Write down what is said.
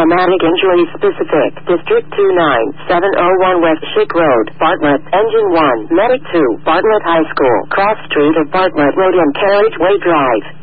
Traumatic Injury Specific. District 29701 West Schick Road, Bartlett. Engine 1, Medic 2, Bartlett High School. Cross Street of Bartlett Road and Carriageway Drive.